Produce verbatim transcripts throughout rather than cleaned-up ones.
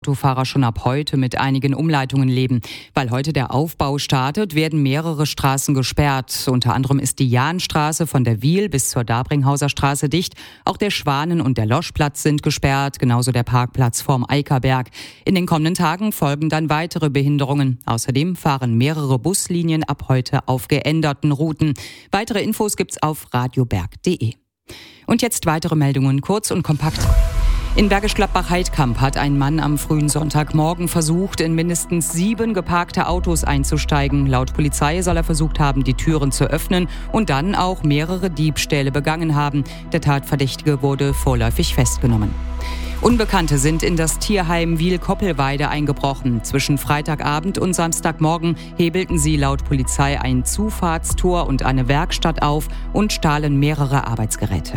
Autofahrer schon ab heute mit einigen Umleitungen leben. Weil heute der Aufbau startet, werden mehrere Straßen gesperrt. Unter anderem ist die Jahnstraße von der Wiel bis zur Dabringhauser Straße dicht. Auch der Schwanen- und der Loschplatz sind gesperrt, genauso der Parkplatz vorm Eickerberg. In den kommenden Tagen folgen dann weitere Behinderungen. Außerdem fahren mehrere Buslinien ab heute auf geänderten Routen. Weitere Infos gibt's auf radioberg punkt de. Und jetzt weitere Meldungen, kurz und kompakt. In Bergisch Gladbach-Heidkamp hat ein Mann am frühen Sonntagmorgen versucht, in mindestens sieben geparkte Autos einzusteigen. Laut Polizei soll er versucht haben, die Türen zu öffnen und dann auch mehrere Diebstähle begangen haben. Der Tatverdächtige wurde vorläufig festgenommen. Unbekannte sind in das Tierheim Wiel-Koppelweide eingebrochen. Zwischen Freitagabend und Samstagmorgen hebelten sie laut Polizei ein Zufahrtstor und eine Werkstatt auf und stahlen mehrere Arbeitsgeräte.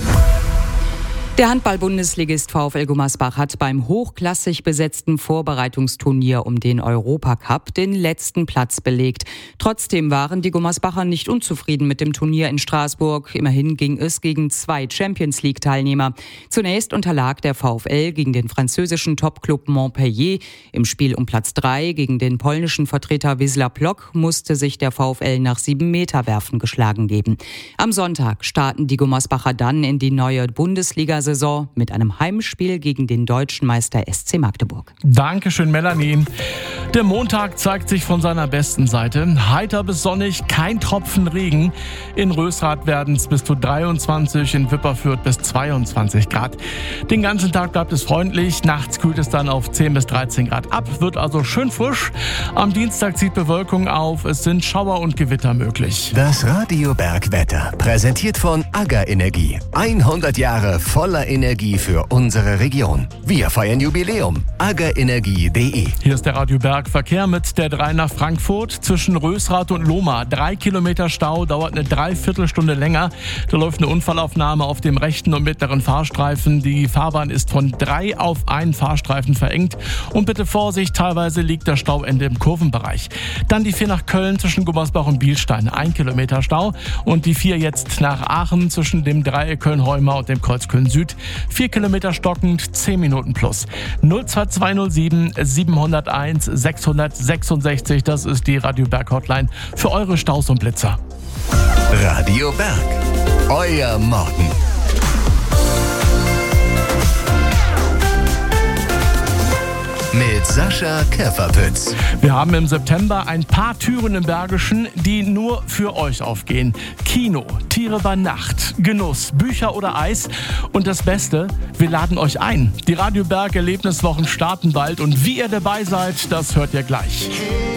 Der Handball-Bundesligist VfL Gummersbach hat beim hochklassig besetzten Vorbereitungsturnier um den Europacup den letzten Platz belegt. Trotzdem waren die Gummersbacher nicht unzufrieden mit dem Turnier in Straßburg. Immerhin ging es gegen zwei Champions-League-Teilnehmer. Zunächst unterlag der VfL gegen den französischen Topclub Montpellier. Im Spiel um Platz drei gegen den polnischen Vertreter Wisła Płock musste sich der VfL nach sieben Meter Werfen geschlagen geben. Am Sonntag starten die Gummersbacher dann in die neue Bundesliga Saison mit einem Heimspiel gegen den deutschen Meister S C Magdeburg. Dankeschön, Melanie. Der Montag zeigt sich von seiner besten Seite. Heiter bis sonnig, kein Tropfen Regen. In Rösrath werden es bis zu dreiundzwanzig, in Wipperfürth bis zweiundzwanzig Grad. Den ganzen Tag bleibt es freundlich. Nachts kühlt es dann auf zehn bis dreizehn Grad ab, wird also schön frisch. Am Dienstag zieht Bewölkung auf. Es sind Schauer und Gewitter möglich. Das Radio Berg Wetter, präsentiert von AGA Energie. hundert Jahre voller Energie für unsere Region. Wir feiern Jubiläum. aga energie punkt de. Hier ist der Radio Berg Verkehr mit der drei nach Frankfurt. Zwischen Rösrath und Lohmar. Drei Kilometer Stau, dauert eine Dreiviertelstunde länger. Da läuft eine Unfallaufnahme auf dem rechten und mittleren Fahrstreifen. Die Fahrbahn ist von drei auf einen Fahrstreifen verengt. Und bitte Vorsicht, teilweise liegt das Stauende im Kurvenbereich. Dann die vier nach Köln zwischen Gummersbach und Bielstein. Ein Kilometer Stau. Und die vier jetzt nach Aachen zwischen dem Dreieck Köln-Heumar und dem Kreuz Köln-Süd. Vier Kilometer stockend, zehn Minuten plus. null zwei zwei null sieben sieben null eins sechs sechs sechs, das ist die Radio Berg Hotline für eure Staus und Blitzer. Radio Berg, euer Morgen. Mit Sascha Käferpütz. Wir haben im September ein paar Türen im Bergischen, die nur für euch aufgehen. Kino, Tiere bei Nacht, Genuss, Bücher oder Eis. Und das Beste, wir laden euch ein. Die Radio Berg Erlebniswochen starten bald und wie ihr dabei seid, das hört ihr gleich.